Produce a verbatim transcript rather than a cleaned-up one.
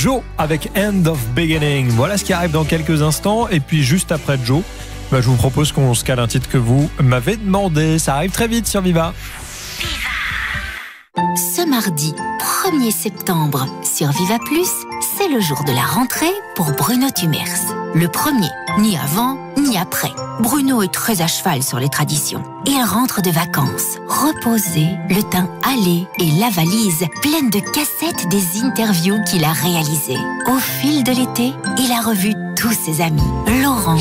Joe avec End of Beginning. Voilà ce qui arrive dans quelques instants. Et puis juste après Joe, bah, je vous propose qu'on se cale un titre que vous m'avez demandé. Ça arrive très vite sur Viva. Ce mardi premier septembre sur Viva Plus, c'est le jour de la rentrée pour Bruno Tumers. Le premier, ni avant, ni après. Bruno est très à cheval sur les traditions. Il rentre de vacances, reposé, le teint hâlé et la valise pleine de cassettes des interviews qu'il a réalisées. Au fil de l'été, il a revu tous ses amis. Laurent,